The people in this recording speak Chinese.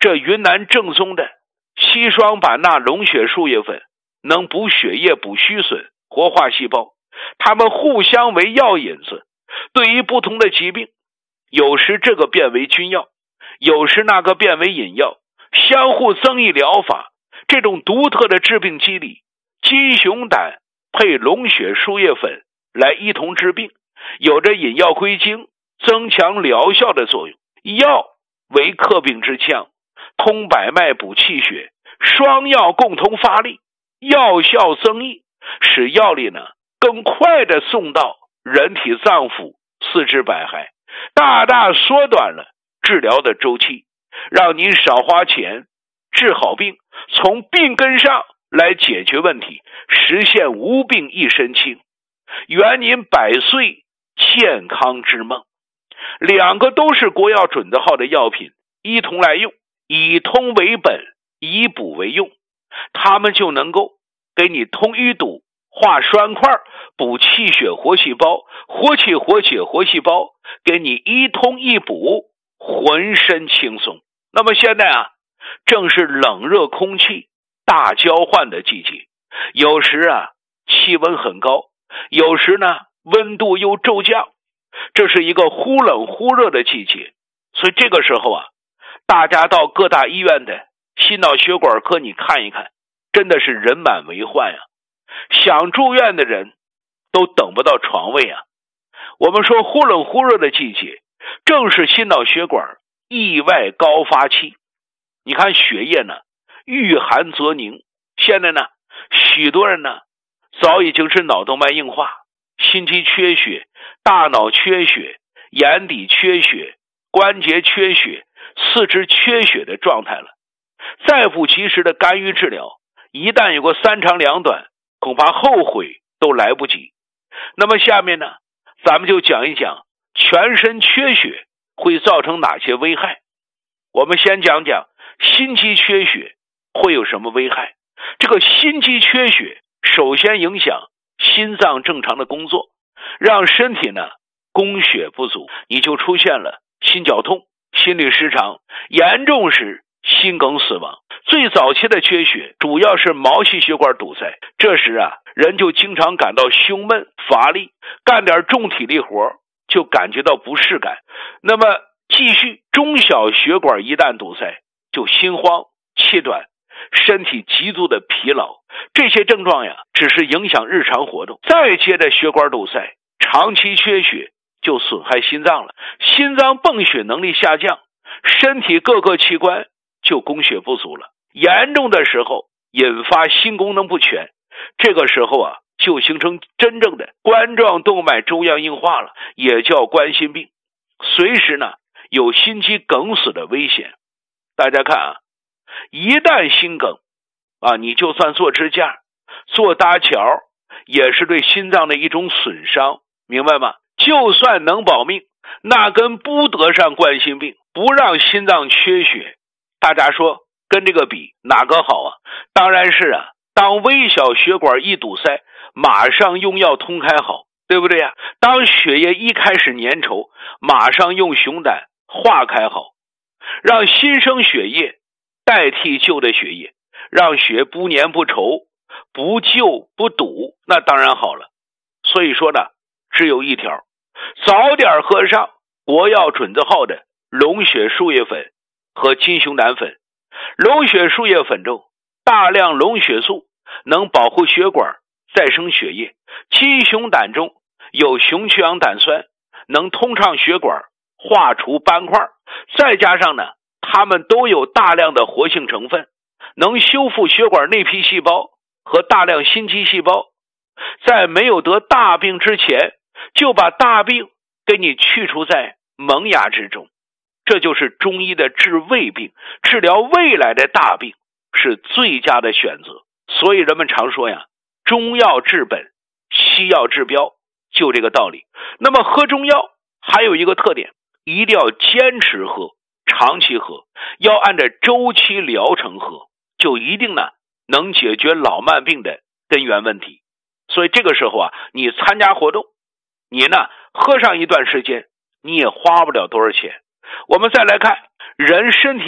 这云南正宗的硒霜版钠龙血树叶粉能补血液、补虚损、活化细胞，它们互相为药引子，对于不同的疾病，有时这个变为君药，有时那个变为引药，相互增益疗法。这种独特的治病机理，金熊胆配龙血树叶粉来一同治病，有着引药归经、增强疗效的作用。药为克病之枪，通百脉、补气血，双药共同发力，药效增益，使药力呢更快地送到人体脏腑、四肢百骸，大大缩短了治疗的周期，让您少花钱治好病，从病根上来解决问题，实现无病一身轻，圆您百岁健康之梦。两个都是国药准字号的药品，一同来用，以通为本，以补为用，它们就能够给你通淤堵、化栓块、补气血活细胞、活气活血活细胞，给你一通一补，浑身轻松。那么现在啊，正是冷热空气大交换的季节，有时啊气温很高，有时呢温度又骤降，这是一个忽冷忽热的季节。所以这个时候啊，大家到各大医院的心脑血管科你看一看，真的是人满为患啊，想住院的人都等不到床位啊。我们说忽冷忽热的季节，正是心脑血管意外高发期。你看血液呢遇寒则凝，现在呢许多人呢早已经是脑动脉硬化、心肌缺血、大脑缺血、眼底缺血、关节缺血、四肢缺血的状态了。再不及时的干预治疗，一旦有个三长两短，恐怕后悔都来不及。那么下面呢，咱们就讲一讲全身缺血会造成哪些危害。我们先讲讲心肌缺血会有什么危害。这个心肌缺血首先影响心脏正常的工作，让身体呢供血不足，你就出现了心绞痛、心律失常，严重时心梗死亡。最早期的缺血主要是毛细血管堵塞，这时啊人就经常感到胸闷乏力，干点重体力活就感觉到不适感。那么继续中小血管一旦堵塞，就心慌气短，身体极度的疲劳，这些症状呀只是影响日常活动。再接着血管堵塞，长期缺血就损害心脏了，心脏泵血能力下降，身体各个器官就供血不足了，严重的时候引发心功能不全，这个时候啊就形成真正的冠状动脉粥样硬化了，也叫冠心病，随时呢有心肌梗死的危险。大家看啊，一旦心梗啊，你就算做支架、做搭桥，也是对心脏的一种损伤，明白吗？就算能保命，那跟不得上冠心病、不让心脏缺血，大家说跟这个比哪个好啊？当然是啊，当微小血管一堵塞，马上用药通开好，对不对呀？当血液一开始粘稠，马上用熊胆化开好，让新生血液代替旧的血液，让血不粘不稠，不旧不堵，那当然好了。所以说呢，只有一条，早点喝上国药准字号的龙血树叶粉和金熊胆粉。龙血树叶粉中大量龙血素能保护血管再生血液，金熊胆中有熊曲氧胆酸能通畅血管化除斑块，再加上呢它们都有大量的活性成分，能修复血管内皮细胞和大量心肌细胞，在没有得大病之前就把大病给你去除在萌芽之中。这就是中医的治未病，治疗未来的大病是最佳的选择。所以人们常说呀，中药治本，西药治标，就这个道理。那么喝中药还有一个特点，一定要坚持喝，长期喝，要按照周期疗程喝，就一定呢能解决老慢病的根源问题。所以这个时候啊，你参加活动，你呢喝上一段时间，你也花不了多少钱。我们再来看人身体